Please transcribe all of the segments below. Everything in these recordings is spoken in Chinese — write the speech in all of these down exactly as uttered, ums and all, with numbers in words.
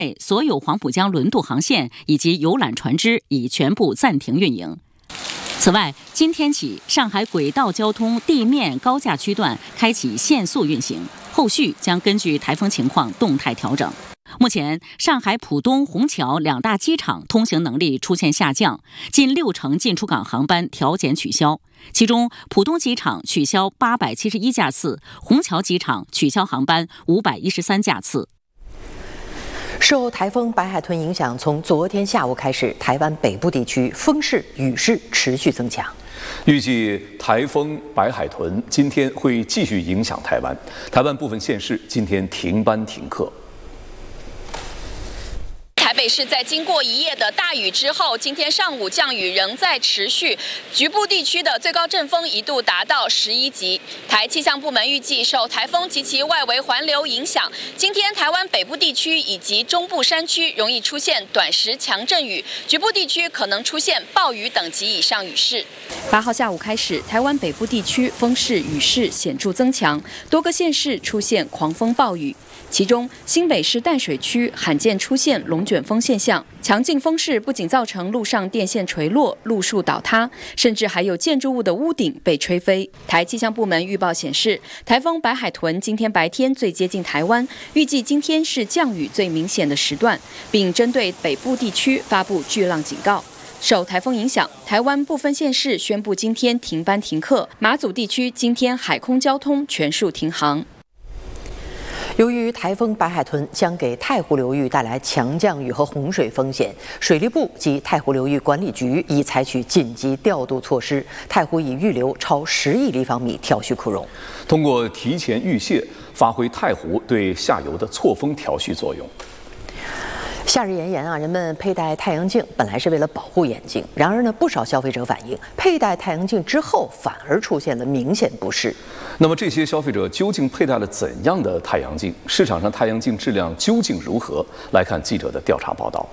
所有黄浦江轮渡航线以及游览船只已全部暂停运营。此外，今天起，上海轨道交通地面高架区段开启限速运行，后续将根据台风情况动态调整。目前，上海浦东、虹桥两大机场通行能力出现下降，近六成进出港航班调减取消。其中，浦东机场取消八百七十一架次，虹桥机场取消航班五百一十三架次。 受台风白海豚影响，从昨天下午开始，台湾北部地区风势、雨势持续增强。 预计台风白海豚今天会继续影响台湾，台湾部分县市今天停班停课。 台北市在经过一夜的大雨之后，今天上午降雨仍在持续，局部地区的最高阵风一度达到十一级。台气象部门预计，受台风及其外围环流影响，今天台湾北部地区以及中部山区容易出现短时强阵雨，局部地区可能出现暴雨等级以上雨势。 八号下午开始，台湾北部地区风势雨势显著增强，多个县市出现狂风暴雨。其中，新北市淡水区罕见出现龙卷风现象，强劲风势不仅造成路上电线垂落、路树倒塌，甚至还有建筑物的屋顶被吹飞。台气象部门预报显示，台风白海豚今天白天最接近台湾，预计今天是降雨最明显的时段，并针对北部地区发布巨浪警告。受台风影响，台湾部分县市宣布今天停班停课，马祖地区今天海空交通全数停航。 由于台风白海豚将给太湖流域带来强降雨和洪水风险，水利部及太湖流域管理局已采取紧急调度措施，太湖已预留超十亿立方米调蓄库容。 通过提前预泄，发挥太湖对下游的错峰调蓄作用。 夏日炎炎啊，人们佩戴太阳镜本来是为了保护眼睛，然而呢，不少消费者反映，佩戴太阳镜之后反而出现了明显不适。 那么这些消费者究竟佩戴了怎样的太阳镜？市场上太阳镜质量究竟如何？来看记者的调查报道。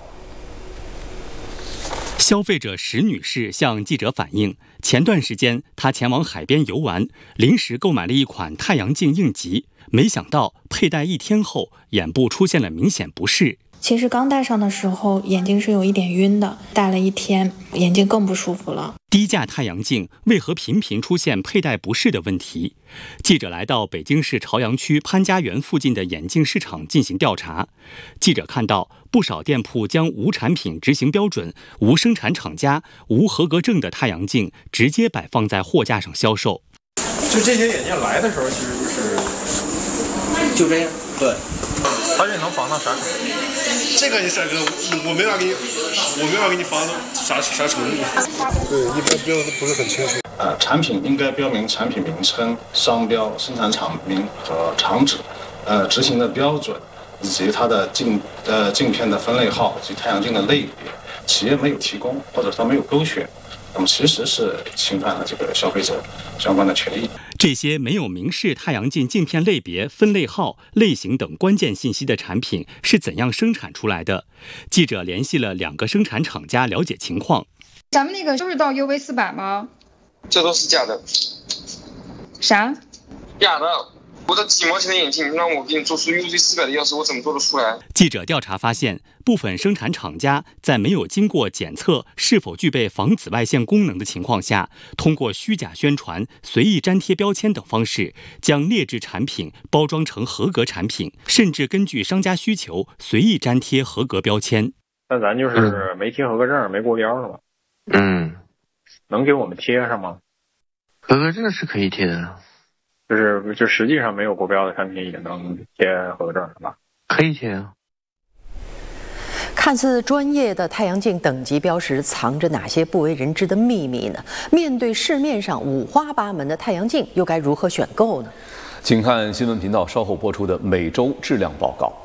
消费者石女士向记者反映，前段时间她前往海边游玩，临时购买了一款太阳镜应急，没想到佩戴一天后，眼部出现了明显不适。 其实刚戴上的时候，眼睛是有一点晕的，戴了一天，眼睛更不舒服了。 低价太阳镜为何频频出现佩戴不适的问题？记者来到北京市朝阳区潘家园附近的眼镜市场进行调查。记者看到，不少店铺将无产品执行标准、无生产厂家、无合格证的太阳镜直接摆放在货架上销售。 就这些眼镜来的时候，其实就是就这样，对。它这能防到啥程度？ 这个你三哥，我没法给你，我没法给你防到啥啥程度。 对，一般标的不是很清楚。 呃，产品应该标明产品名称、商标、生产厂名和厂址，呃，执行的标准，以及它的镜呃镜片的分类号以及太阳镜的类别。企业没有提供，或者说没有勾选，那么其实是侵犯了这个消费者相关的权益。 这些没有明示太阳镜镜片类别、分类号、类型等关键信息的产品是怎样生产出来的？记者联系了两个生产厂家了解情况。 咱们那个都是到 U V 四百吗？ 这都是假的。 啥？ 假的。我这几毛钱的眼镜，让我给你做出 U V 四百的钥匙，我怎么做得出来？ 记者调查发现，部分生产厂家在没有经过检测是否具备防紫外线功能的情况下，通过虚假宣传、随意粘贴标签等方式，将劣质产品包装成合格产品，甚至根据商家需求随意粘贴合格标签。 那咱就是没贴合格证，没过标是吧？ 嗯， 能给我们贴上吗？ 合格证是可以贴的。 就是就实际上没有国标的产品也能贴合格证是吧？ 可以贴啊。 看似专业的太阳镜等级标识藏着哪些不为人知的秘密呢？面对市面上五花八门的太阳镜，又该如何选购呢？ 请看新闻频道稍后播出的每周质量报告。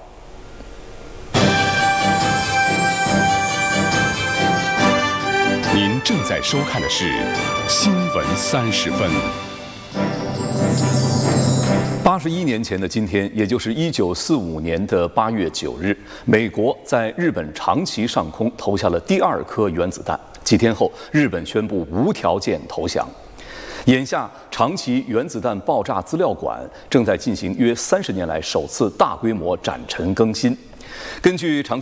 您正在收看的是《新闻三十分》。 八十一年前的今天，也就是一九四五年的八月九日，美国在日本长崎上空投下了第二颗原子弹。几天后，日本宣布无条件投降。眼下，长崎原子弹爆炸资料馆正在进行约三十年来首次大规模展陈更新。 根据长